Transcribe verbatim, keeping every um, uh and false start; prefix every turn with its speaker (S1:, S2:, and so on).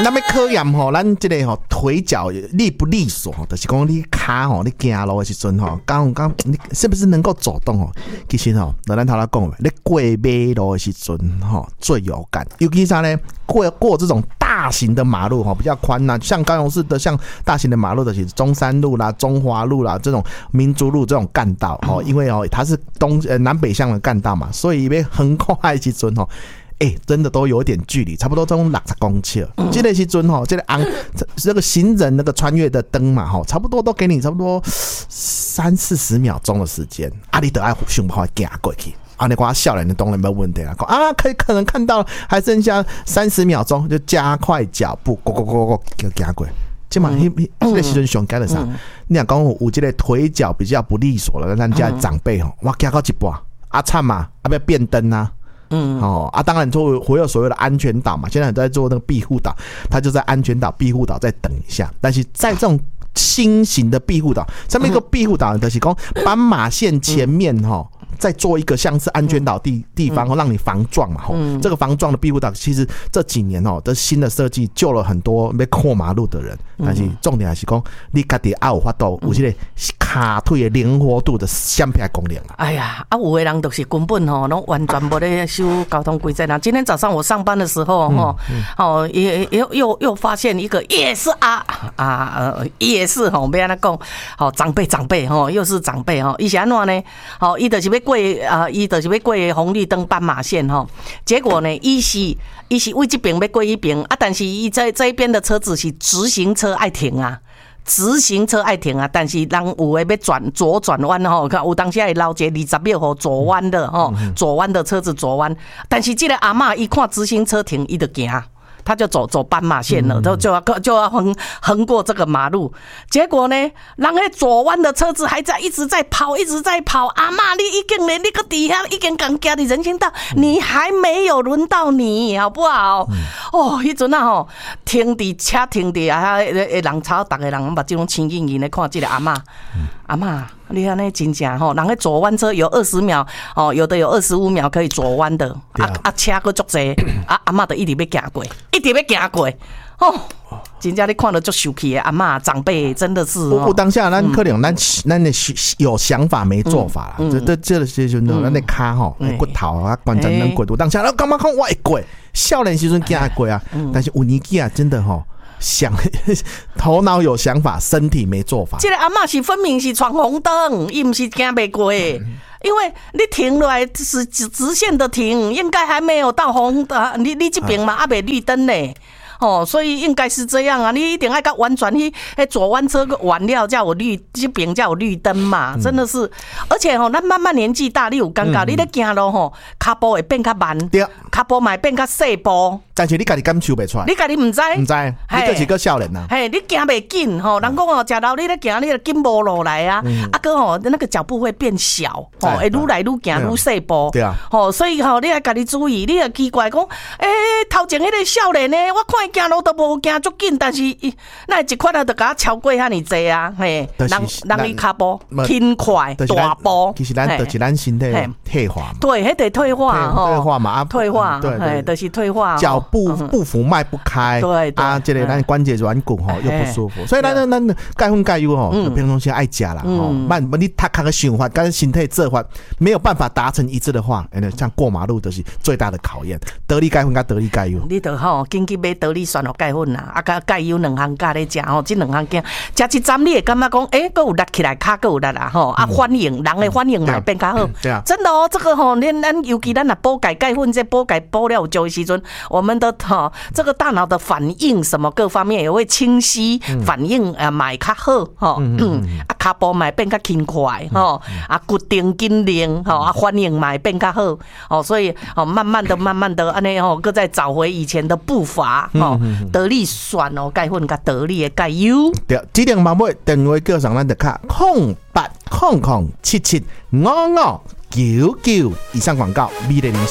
S1: 那么考验吼，咱这个吼腿脚利不利索，就是讲你脚吼，你行路的时阵吼，刚刚你是不是能够走动吼？其实吼，就咱头来讲，你过马路的时阵吼最有感，尤其是呢过过这种大型的马路吼，比较宽呐，像高雄市的像大型的马路的是中山路啦、中华路啦这种民族路这种干道吼，因为哦它是东呃南北向的干道嘛，所以要横跨的时阵吼。欸、真的都有点距离，差不多这种六十公尺。这个时阵吼，这个昂，这个行人那个穿越的灯嘛，吼，差不多都给你差不多三四十秒钟的时间，啊，你得爱想办法行过去。啊，你讲笑脸的当然没问题啦，啊，可以可能看到还剩下三十秒钟，就加快脚步，go go go go 就行过。即嘛，迄迄个时阵上街的啥？你若讲有这个腿脚比较不利索了，咱家长辈吼，我行到一半，啊惨嘛，啊要变灯啊。嗯，哦啊，当然做会有所谓的安全岛嘛，现在很多在做那个庇护岛，他就在安全岛、庇护岛再等一下。但是在这种新型的庇护岛，上面一个庇护岛就是讲斑马线前面哈，再做一个像是安全岛地地方，让你防撞嘛。吼，这个防撞的庇护岛，其实这几年哦的新的设计救了很多要过马路的人。但是重点还是讲，你家己也有法度，有这个卡腿的灵活度的闪避功能啊。
S2: 哎呀，啊，有的人就是根本吼，拢完全无咧修交通规则啦。今天早上我上班的时候，吼、嗯，哦、嗯，也又又又发现一个也是啊啊呃也是吼，要安怎讲？好长辈长辈吼，又是长辈吼，伊是安怎呢？好，伊就是要过啊，伊就是要过红绿灯斑马线吼，结果呢，伊是伊是为这边要过一边啊，但是伊在这一边的车子是直行车爱停啊。直行车爱停啊，但是人有的要转左转弯吼，看有当时会留一个二十秒吼左弯的吼，左弯的车子左弯，但是这个阿嬷一看直行车停，伊就行。他就走走斑马线了，就就要就要横横过这个马路，结果呢，人那左弯的车子还在一直在跑，一直在跑。阿嬷，你已经连那个底下已经刚加的人行道，你还没有轮到你，好不好？嗯、哦，迄阵啊吼，停伫车停伫啊，诶，人潮，大家人目睭拢青盈盈的看这个阿嬷，嗯、阿嬷。你看那真正吼，人个左弯车有二十秒哦，有的有二十五秒可以左弯的，啊啊车个足济，啊阿嬷就一直要行过，一直要行过，哦，真正你看了足受气的阿嬷长辈真的是。我
S1: 当下咱可能咱咱的有想法没做法啦，这这这时阵咱的骹吼骨头啊关节能过，当下咱感觉讲我会过，少年时阵行会过啊，但是有年纪啊真的吼。想头脑有想法，身体没做法。
S2: 这个阿嬷是分明是闯红灯，伊不是行不过，因为你停落来是直线的停，应该还没有到红灯，你你这边嘛还没绿灯呢。哦，所以应该是这样啊！你一定要甲完全去，迄左弯车完了才有绿，这边才有绿灯嘛，真的是。而且吼，咱慢慢年纪大，你有感觉，你咧行路吼，脚步会变较慢，对，脚步嘛变较细步。
S1: 但是你家己感受不出来，
S2: 你家己唔知，
S1: 唔知，你就是个少年呐。
S2: 嘿，你行袂紧吼，人讲哦，食老你咧行，你就紧无落来啊。啊哥吼，那个脚步会变小，吼，会愈来愈行愈细步。对啊，吼，所以吼，你要家己注意，你要奇怪讲，诶，头前迄个少年呢，我看。行路都无行足紧，但是那一款啊，就甲超过遐尼济啊，嘿，人人伊脚步轻快大步，
S1: 其实咱就是咱身体退化嘛，
S2: 对，迄得退化吼，
S1: 退化嘛，
S2: 退化，对，就是退化，
S1: 脚步步幅迈不开，对啊，这个咱关节软骨吼又不舒服，所以咱咱咱钙粉钙油吼，平常时爱食啦，吼，慢你他看个想法跟身体做法没有办法达成一致的话，像过马路就是最大的考验，得力钙粉跟得力钙油，
S2: 你得吼紧去买得力。选好钙粉啦，啊，甲钙油两项加咧食吼，这两项加食一针，你会感觉讲，诶、欸，佫有力起来，骹佫有力啦吼，啊，反应人的反应嘛变较好，对啊，真的哦，这个吼，咱咱尤其咱若补钙钙粉，这补钙补了有足的时阵，我们的吼这个大脑的反应什么各方面也会清晰，嗯、反应啊嘛会较好吼，嗯，嗯啊，骹步嘛变较轻快吼，啊，骨定筋灵吼，啊，反应嘛会变较好，哦，所以哦，慢慢的、慢慢的安尼吼，佫再找回以前的步伐吼。得力选哦，钙粉甲得力的钙油。
S1: 对，指定码尾电话叫上咱的卡空八空空七七五五九九。以上广告，美丽零售。